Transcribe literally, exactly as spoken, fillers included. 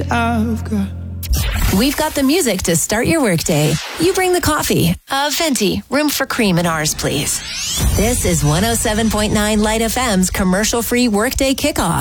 I've got. We've got the music to start your workday. You bring the coffee. Uh, venti, room for cream in ours, please. This is one oh seven point nine Light F M's commercial-free workday kickoff.